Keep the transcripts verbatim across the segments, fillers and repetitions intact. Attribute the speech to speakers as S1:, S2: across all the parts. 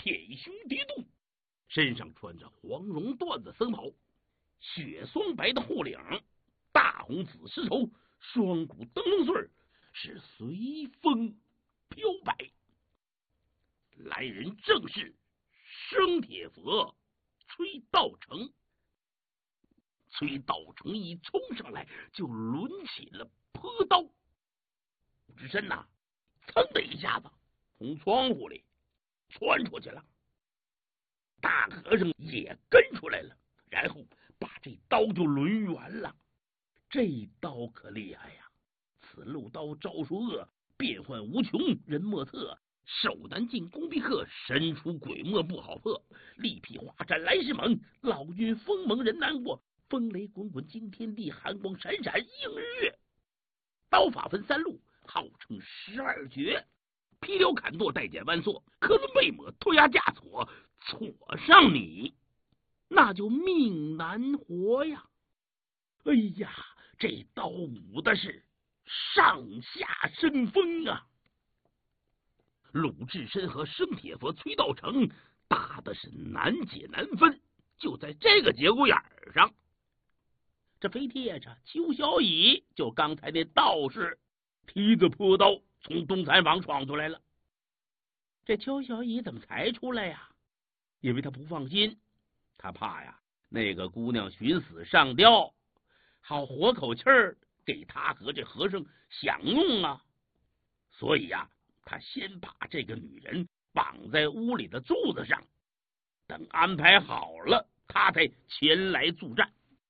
S1: 天雄地度，身上穿着黄绒缎子僧袍，雪霜白的护领，大红紫丝绸，双股灯笼穗是随风飘摆。来人正是生铁佛崔道成。崔道成一冲上来就抡起了坡刀，鲁智深呐，噌的一下子从窗户里窜出去了。大和尚也跟出来了，然后把这刀就抡圆了。这刀可厉害呀！此路刀招数恶，变幻无穷，人莫测。手难进攻必克，神出鬼没不好破。力劈华山来势猛，老君锋猛人难过。风雷滚滚惊天地，寒光闪闪映日月。刀法分三路，号称十二绝。劈雕砍剁，带剪弯缩，磕抡背抹，脱压架挫，挫上你那就命难活呀！哎呀，这刀舞的是上下生风啊！鲁智深和生铁佛崔道成打的是难解难分。就在这个节骨眼上，这飞贴着邱小乙就刚才那道士提着坡刀从东禅房闯出来了。这邱小乙怎么才出来呀？因为他不放心，他怕呀那个姑娘寻死上吊，好活口气儿给他和这和尚享用啊。所以呀，他先把这个女人绑在屋里的柱子上，等安排好了，他才前来助战。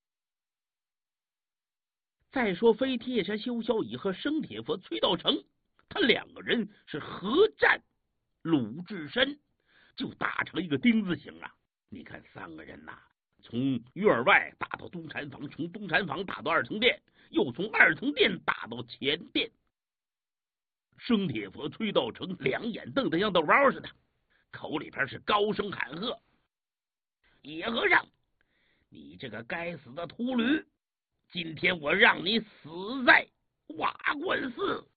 S1: 再说飞贴山修小乙和生铁佛崔道成，他两个人是合战鲁智深，就打成一个丁字形啊！你看三个人呐、啊，从院外打到东禅房，从东禅房打到二层殿，又从二层殿打到前殿。生铁佛崔道成两眼瞪得像豆包似的，口里边是高声喊喝：“野和尚，你这个该死的秃驴！今天我让你死在瓦官寺！”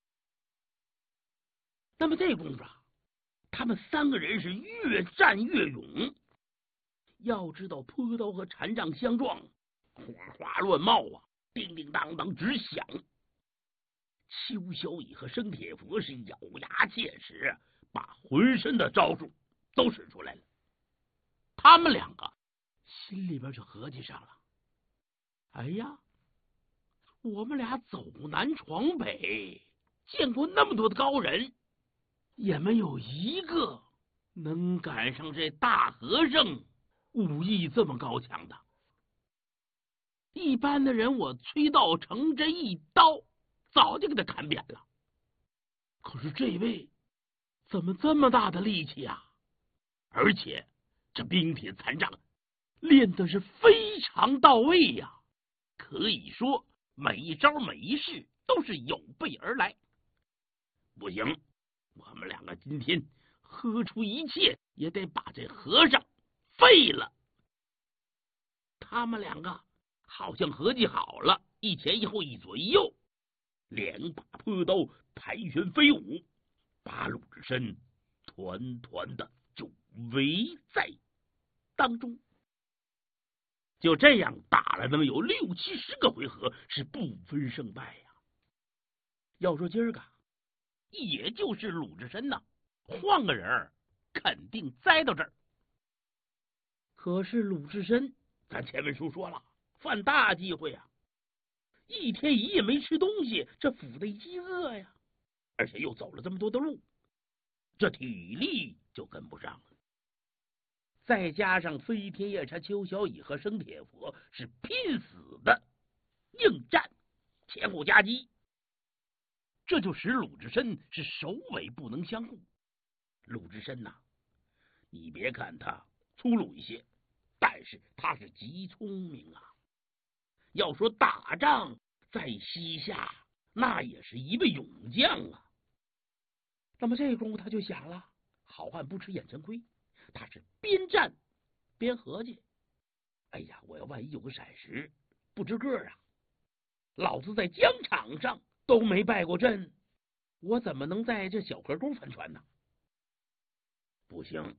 S1: 那么这功夫啊，他们三个人是越战越勇。要知道坡刀和禅杖相撞，哗哗乱冒啊，叮叮当当直响。邱小乙和生铁佛是咬牙切齿，把浑身的招数都使出来了。他们两个心里边就合计上了：哎呀，我们俩走南闯北，见过那么多的高人，也没有一个能赶上这大和尚武艺这么高强的。一般的人，我崔道成这一刀早就给他砍扁了，可是这位怎么这么大的力气啊？而且这冰铁残杖练的是非常到位呀、啊，可以说每一招每一式都是有备而来。不行，我们两个今天喝出一切也得把这和尚废了。他们两个好像合计好了，一前一后，一左一右，两把坡刀盘旋飞舞，把鲁智深团团的就围在当中。就这样打了能有六七十个回合，是不分胜败呀。要说今儿个也就是鲁智深呐，换个人肯定栽到这儿。可是鲁智深，咱前文书说了，犯大忌讳啊，一天一夜没吃东西，这腹得饥饿呀，而且又走了这么多的路，这体力就跟不上了。再加上飞天夜叉邱小乙和生铁佛是拼死的应战，前后夹击，这就使鲁智深是首尾不能相顾。鲁智深呐、啊，你别看他粗鲁一些，但是他是极聪明啊。要说打仗在西夏，那也是一位勇将啊。那么这功夫他就想了，好汉不吃眼前亏，他是边战边合计，哎呀，我要万一有个闪失，不知个啊，老子在疆场上都没败过阵，我怎么能在这小河沟翻船呢？不行，